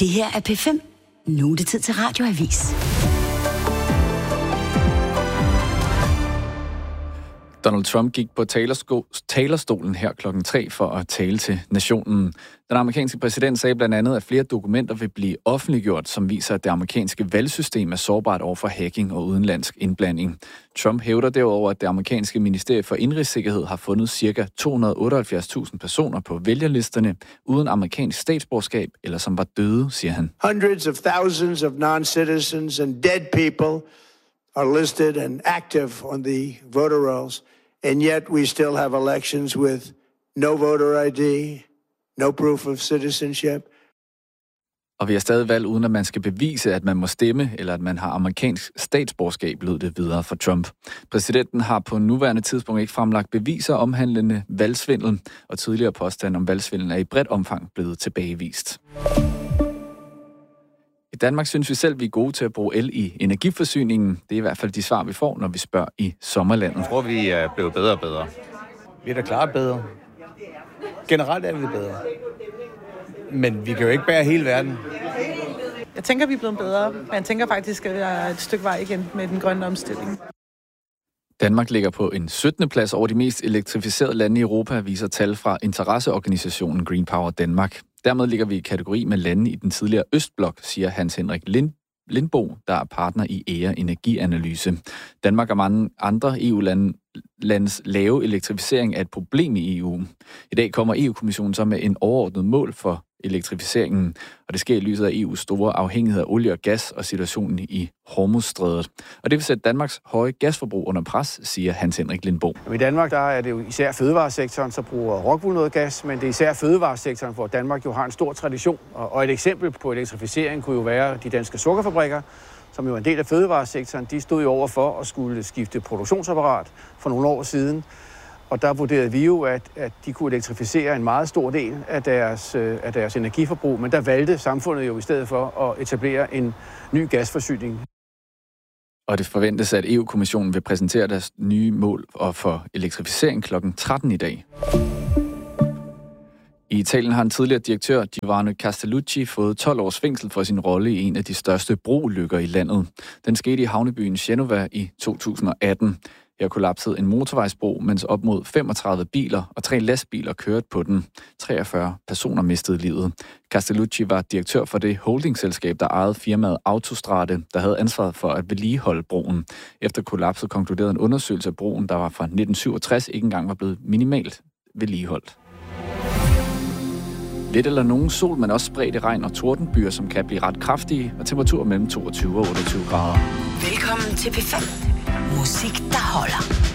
Det her er P5. Nu er det tid til Radioavis. Donald Trump gik på talerstolen her klokken 3 for at tale til nationen. Den amerikanske præsident sagde blandt andet, at flere dokumenter vil blive offentliggjort, som viser, at det amerikanske valgsystem er sårbart over for hacking og udenlandsk indblanding. Trump hævder derudover, at det amerikanske ministerie for indrigssikkerhed har fundet ca. 278.000 personer på vælgerlisterne uden amerikansk statsborgerskab, eller som var døde, siger han. Hundreds of thousands of non-citizens and dead people are listed and active on the voter rolls, and yet we still have elections with no voter ID, no proof of citizenship. Og vi har stadig valg, uden at man skal bevise, at man må stemme, eller at man har amerikansk statsborgerskab, lød det videre for Trump. Præsidenten har på nuværende tidspunkt ikke fremlagt beviser omhandlende valgsvindel, og tidligere påstand om valgsvindel er i bredt omfang blevet tilbagevist. I Danmark synes vi selv, vi er gode til at bruge el i energiforsyningen. Det er i hvert fald de svar, vi får, når vi spørger i sommerlandet. Jeg tror, vi er blevet bedre og bedre. Vi er da klart bedre. Generelt er vi bedre. Men vi kan jo ikke bære hele verden. Jeg tænker, vi er blevet bedre, men jeg tænker faktisk, at der er et stykke vej igen med den grønne omstilling. Danmark ligger på en 17. plads over de mest elektrificerede lande i Europa, viser tal fra interesseorganisationen Green Power Danmark. Dermed ligger vi i kategori med lande i den tidligere Østblok, siger Hans Henrik Lindbo, der er partner i EA Energianalyse. Danmark og mange andre EU-landes lave elektrificering er et problem i EU. I dag kommer EU-kommissionen så med en overordnet mål for elektrificeringen, og det sker i lyset af EU's store afhængighed af olie og gas og situationen i Hormuzstrædet. Og det vil sætte Danmarks høje gasforbrug under pres, siger Hans Henrik Lindbo. I Danmark der er det jo især fødevaresektoren, så bruger Rockwool noget gas, men det er især fødevaresektoren, hvor Danmark jo har en stor tradition. Og et eksempel på elektrificering kunne jo være de danske sukkerfabrikker, som jo er en del af fødevaresektoren. De stod jo over for at skulle skifte produktionsapparat for nogle år siden. Og der vurderede vi jo, at de kunne elektrificere en meget stor del af deres energiforbrug, men der valgte samfundet jo i stedet for at etablere en ny gasforsyning. Og det forventes, at EU-kommissionen vil præsentere deres nye mål for elektrificering kl. 13 i dag. I Italien har en tidligere direktør, Giovanni Castellucci, fået 12 års fængsel for sin rolle i en af de største broulykker i landet. Den skete i havnebyen Genova i 2018. Her kollapsede en motorvejsbro, mens op mod 35 biler og 3 lastbiler kørte på den. 43 personer mistede livet. Castellucci var direktør for det holdingselskab, der ejede firmaet Autostrade, der havde ansvaret for at vedligeholde broen. Efter kollapset konkluderede en undersøgelse af broen, der var fra 1967, ikke engang var blevet minimalt vedligeholdt. Lidt eller nogen sol, men også spredte regn og tordenbyer, som kan blive ret kraftige, og temperaturer mellem 22 og 28 grader. Velkommen til P5. Musik, der holder.